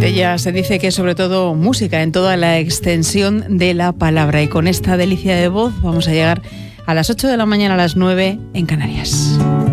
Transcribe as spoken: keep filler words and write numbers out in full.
ella se dice que es sobre todo música en toda la extensión de la palabra. Y con esta delicia de voz vamos a llegar a las ocho de la mañana, a las nueve en Canarias.